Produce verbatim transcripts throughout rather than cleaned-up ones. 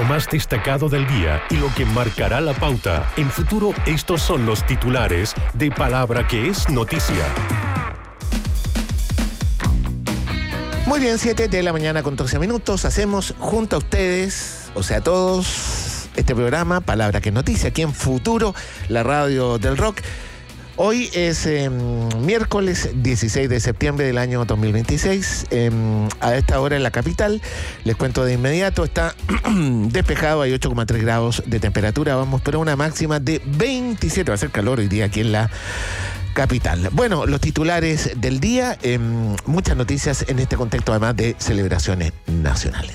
Lo más destacado del día y lo que marcará la pauta. En Futuro, estos son los titulares de Palabra que es noticia. Muy bien, siete de la mañana con trece minutos. Hacemos junto a ustedes, o sea, todos, este programa, Palabra que es noticia, aquí en Futuro, la radio del rock. Hoy es eh, miércoles dieciséis de septiembre del año dos mil veintiséis. Eh, a esta hora en la capital, les cuento de inmediato, está despejado, hay ocho coma tres grados de temperatura. Vamos por una máxima de veintisiete. Va a ser calor hoy día aquí en la capital. Bueno, los titulares del día, eh, muchas noticias en este contexto, además de celebraciones nacionales.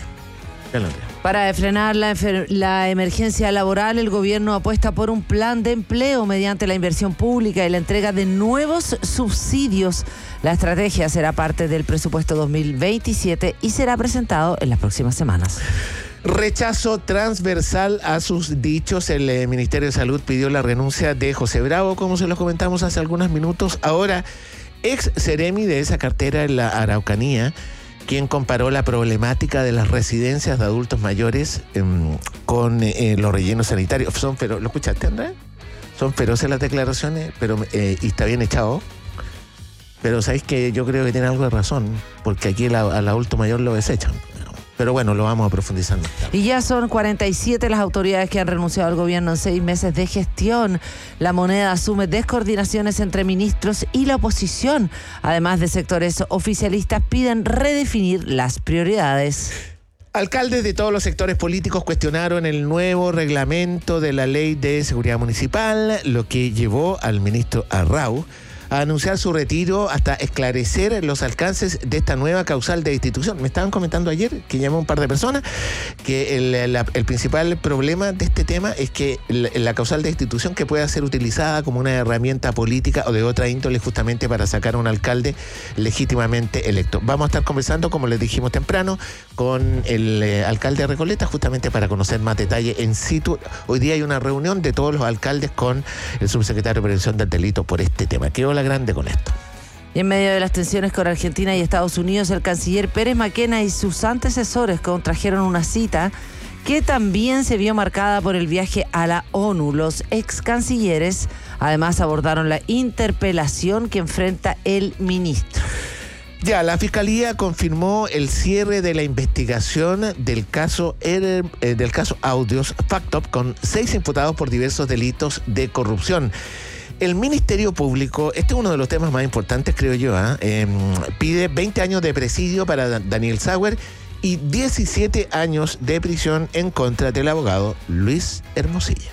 Para frenar la, la emergencia laboral, el gobierno apuesta por un plan de empleo mediante la inversión pública y la entrega de nuevos subsidios. La estrategia será parte del presupuesto dos mil veintisiete y será presentado en las próximas semanas. Rechazo transversal a sus dichos. El eh, Ministerio de Salud pidió la renuncia de José Bravo, como se los comentamos hace algunos minutos. Ahora, ex seremi de esa cartera en la Araucanía, quien comparó la problemática de las residencias de adultos mayores eh, con eh, los rellenos sanitarios. Son fero- ¿Lo escuchaste, Andrés? Son feroces las declaraciones, pero eh, y está bien echado. Pero sabéis que yo creo que tiene algo de razón, porque aquí la, al adulto mayor lo desechan. Pero bueno, lo vamos a profundizar más tarde. Y ya son cuarenta y siete las autoridades que han renunciado al gobierno en seis meses de gestión. La Moneda asume descoordinaciones entre ministros y la oposición. Además de sectores oficialistas, piden redefinir las prioridades. Alcaldes de todos los sectores políticos cuestionaron el nuevo reglamento de la Ley de Seguridad Municipal, lo que llevó al ministro Arrau a anunciar su retiro hasta esclarecer los alcances de esta nueva causal de destitución. Me estaban comentando ayer, que llamó un par de personas, que el, la, el principal problema de este tema es que la, la causal de destitución que pueda ser utilizada como una herramienta política o de otra índole justamente para sacar a un alcalde legítimamente electo. Vamos a estar conversando, como les dijimos temprano, con el eh, alcalde de Recoleta, justamente para conocer más detalle en situ. Hoy día hay una reunión de todos los alcaldes con el subsecretario de Prevención del Delito por este tema. Quedó la grande con esto. Y en medio de las tensiones con Argentina y Estados Unidos, el canciller Pérez Maquena y sus antecesores contrajeron una cita que también se vio marcada por el viaje a la ONU. Los ex cancilleres además abordaron la interpelación que enfrenta el ministro. Ya, la Fiscalía confirmó el cierre de la investigación del caso, eh, del caso Audios Factop con seis imputados por diversos delitos de corrupción. El Ministerio Público, este es uno de los temas más importantes, creo yo, ¿eh? Eh, pide veinte años de presidio para Daniel Sauer y diecisiete años de prisión en contra del abogado Luis Hermosilla.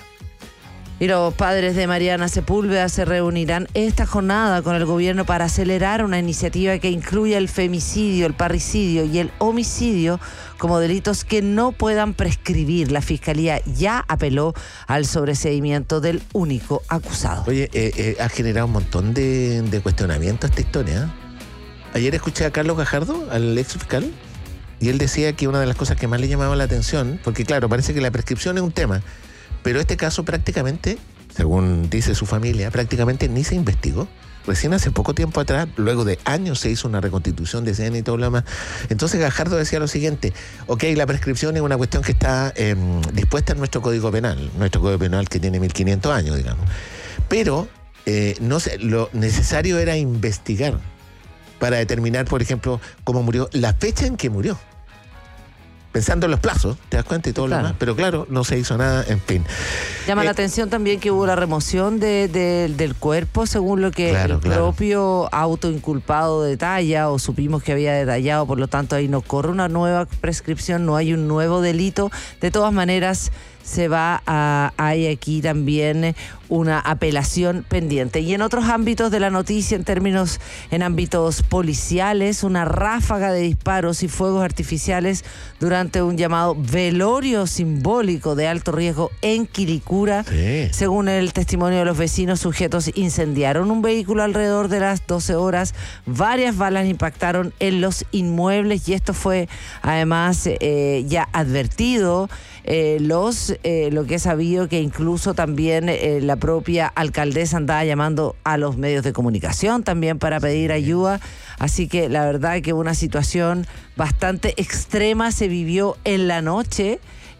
Y los padres de Mariana Sepúlveda se reunirán esta jornada con el gobierno para acelerar una iniciativa que incluya el femicidio, el parricidio y el homicidio como delitos que no puedan prescribir. La Fiscalía ya apeló al sobreseimiento del único acusado. Oye, eh, eh, ha generado un montón de, de cuestionamientos esta historia, ¿eh? Ayer escuché a Carlos Gajardo, al ex fiscal, y él decía que una de las cosas que más le llamaba la atención, porque claro, parece que la prescripción es un tema, pero este caso prácticamente, según dice su familia, prácticamente ni se investigó. Recién hace poco tiempo atrás, luego de años, se hizo una reconstitución de escena y todo lo demás. Entonces Gajardo decía lo siguiente: ok, la prescripción es una cuestión que está eh, dispuesta en nuestro Código Penal, nuestro Código Penal que tiene mil quinientos años, digamos. Pero eh, no sé, lo necesario era investigar para determinar, por ejemplo, cómo murió, la fecha en que murió. Pensando en los plazos, te das cuenta y todo claro. Lo demás, pero claro, no se hizo nada, en fin. Llama eh, la atención también que hubo la remoción de, de, del cuerpo, según lo que claro, el claro. propio autoinculpado detalla, o supimos que había detallado, por lo tanto ahí no corre una nueva prescripción, no hay un nuevo delito. De todas maneras, se va a, hay aquí también una apelación pendiente. Y en otros ámbitos de la noticia, en términos, en ámbitos policiales, una ráfaga de disparos y fuegos artificiales durante un llamado velorio simbólico de alto riesgo en Quilicura. Sí. Según el testimonio de los vecinos, sujetos incendiaron un vehículo alrededor de las doce horas. Varias balas impactaron en los inmuebles y esto fue además eh, ya advertido. Eh, los eh, lo que he sabido que incluso también eh, la propia alcaldesa andaba llamando a los medios de comunicación también para pedir ayuda, así que la verdad que una situación bastante extrema se vivió en la noche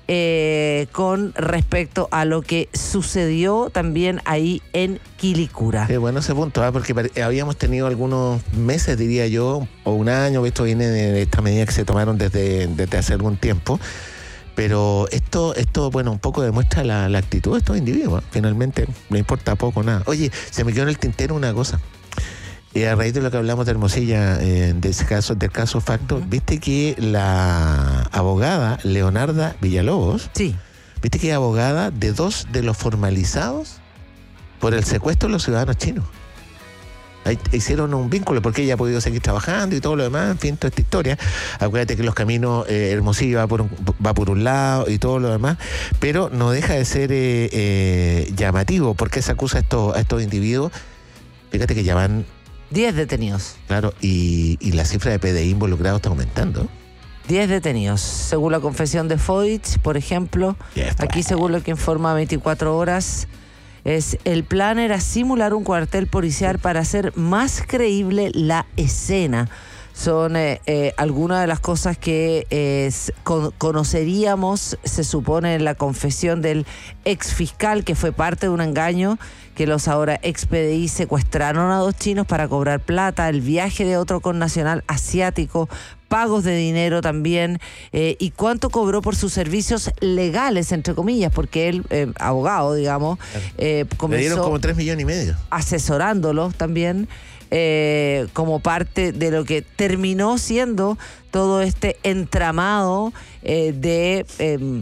eh, con respecto a lo que sucedió también ahí en Quilicura. Qué bueno ese punto, ¿eh? Porque habíamos tenido algunos meses, diría yo, o un año, esto viene de esta medida que se tomaron desde, desde hace algún tiempo. Pero esto, esto bueno, un poco demuestra la, la actitud de estos individuos. Finalmente, le importa poco nada. Oye, se me quedó en el tintero una cosa. Eh, a raíz de lo que hablamos de Hermosilla, eh, de ese caso, del caso Facto, uh-huh. ¿Viste que la abogada Leonarda Villalobos, sí, viste que es abogada de dos de los formalizados por el secuestro de los ciudadanos chinos? Ahí hicieron un vínculo porque ella ha podido seguir trabajando y todo lo demás, en fin, toda esta historia. Acuérdate que los caminos, eh, Hermosillo va por, un, va por un lado y todo lo demás, pero no deja de ser eh, eh, llamativo porque se acusa a estos, a estos individuos. Fíjate que ya van diez detenidos. Claro, y, y la cifra de P D I involucrados está aumentando. diez detenidos, según la confesión de Fodich, por ejemplo. Yes, aquí, según lo que informa veinticuatro horas, es el plan era simular un cuartel policial para hacer más creíble la escena. Son eh, eh, algunas de las cosas que eh, con, conoceríamos, se supone, en la confesión del ex fiscal, que fue parte de un engaño, que los ahora ex P D I secuestraron a dos chinos para cobrar plata, el viaje de otro connacional asiático, pagos de dinero también, eh, y cuánto cobró por sus servicios legales, entre comillas, porque él, eh, abogado, digamos, eh, comenzó... Le dieron como tres millones y medio. Asesorándolos también, eh, como parte de lo que terminó siendo todo este entramado eh, de... Eh,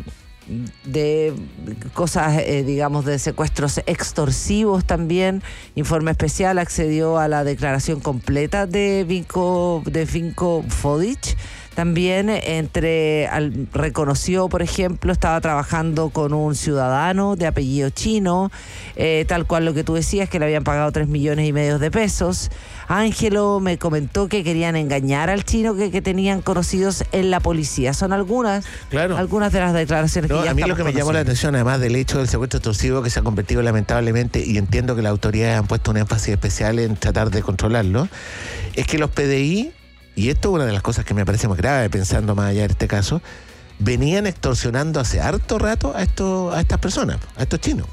de cosas, eh, digamos, de secuestros extorsivos también. Informe especial accedió a la declaración completa de Vinko, de Vinko Fodich. También entre al, reconoció, por ejemplo, estaba trabajando con un ciudadano de apellido chino, eh, tal cual lo que tú decías, que le habían pagado tres millones y medio de pesos. Ángelo me comentó que querían engañar al chino que, que tenían conocidos en la policía. Son algunas, claro. algunas de las declaraciones no, que ya a mí lo que me llamó la atención, además del hecho del secuestro extorsivo que se ha convertido lamentablemente, y entiendo que las autoridades han puesto un énfasis especial en tratar de controlarlo, es que los P D I, y esto es una de las cosas que me parece más grave, pensando más allá de este caso, venían extorsionando hace harto rato a, esto, a estas personas, a estos chinos.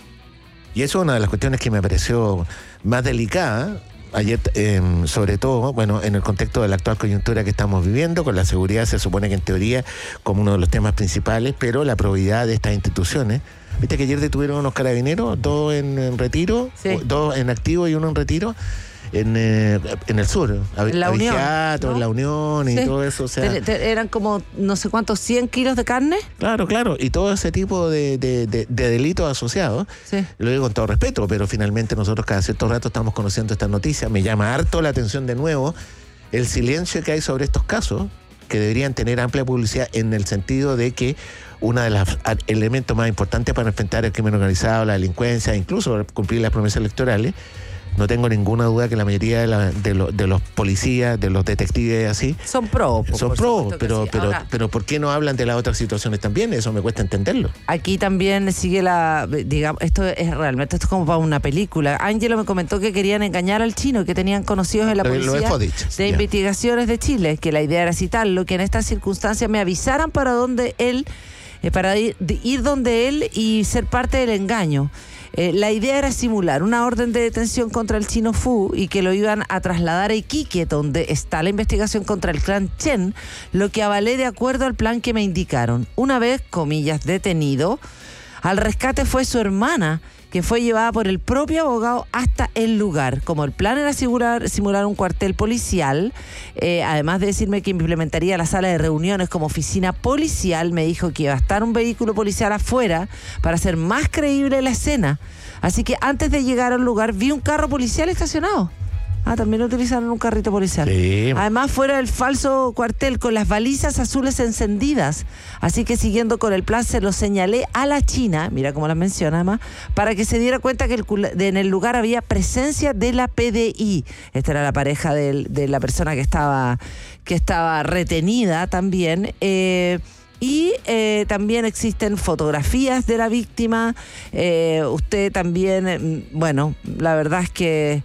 Y eso es una de las cuestiones que me pareció más delicada ayer, eh, sobre todo, bueno, en el contexto de la actual coyuntura que estamos viviendo, con la seguridad se supone que en teoría como uno de los temas principales, pero la probidad de estas instituciones. Viste que ayer detuvieron unos carabineros, dos en, en retiro, sí. dos en activo y uno en retiro. En, eh, en el sur, en la Unión, ¿no? En la Unión y sí. todo eso. O sea, te, te, eran como no sé cuántos, cien kilos de carne. Claro, claro, y todo ese tipo de, de, de, de delitos asociados. Sí. Lo digo con todo respeto, pero finalmente nosotros cada cierto rato estamos conociendo estas noticias. Me llama harto la atención de nuevo el silencio que hay sobre estos casos, que deberían tener amplia publicidad en el sentido de que uno de los elementos más importantes para enfrentar el crimen organizado, la delincuencia, incluso cumplir las promesas electorales. No tengo ninguna duda que la mayoría de, la, de, lo, de los policías, de los detectives así... Son pro. Son pro, pero, sí. pero, Ahora, pero ¿por qué no hablan de las otras situaciones también? Eso me cuesta entenderlo. Aquí también sigue la... digamos, esto es realmente, esto es como para una película. Ángelo me comentó que querían engañar al chino, que tenían conocidos en la policía lo de, Fodich, de yeah. investigaciones de Chile, que la idea era citarlo, que en estas circunstancias me avisaran para donde él... Eh, para ir, ir donde él y ser parte del engaño. Eh, la idea era simular una orden de detención contra el chino Fu y que lo iban a trasladar a Iquique, donde está la investigación contra el clan Chen, lo que avalé de acuerdo al plan que me indicaron. Una vez, comillas, detenido, al rescate fue su hermana, que fue llevada por el propio abogado hasta el lugar. Como el plan era simular, simular un cuartel policial, eh, además de decirme que implementaría la sala de reuniones como oficina policial, me dijo que iba a estar un vehículo policial afuera para hacer más creíble la escena. Así que antes de llegar al lugar vi un carro policial estacionado. Ah, también utilizaron un carrito policial. Sí. Además, fuera del falso cuartel con las balizas azules encendidas. Así que siguiendo con el plan, se lo señalé a la China, mira cómo las menciona además, para que se diera cuenta que el, de, en el lugar había presencia de la P D I. Esta era la pareja de, de la persona que estaba, que estaba retenida también. Eh, Y eh, también existen fotografías de la víctima. Eh, usted también, bueno, la verdad es que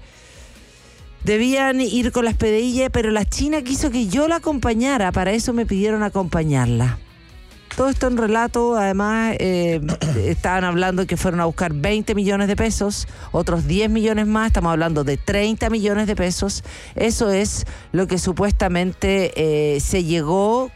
debían ir con las P D I, pero la China quiso que yo la acompañara, para eso me pidieron acompañarla. Todo esto en relato, además, eh, estaban hablando que fueron a buscar veinte millones de pesos, otros diez millones más, estamos hablando de treinta millones de pesos. Eso es lo que supuestamente eh, se llegó